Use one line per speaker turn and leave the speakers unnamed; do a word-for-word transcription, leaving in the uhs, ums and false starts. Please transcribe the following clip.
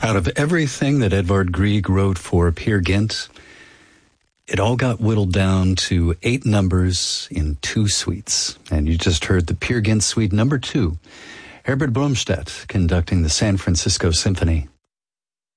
Out of everything that Edvard Grieg wrote for Peer Gynt, it all got whittled down to eight numbers in two suites. And you just heard the Peer Gynt Suite number two. Herbert Bromstedt conducting the San Francisco Symphony.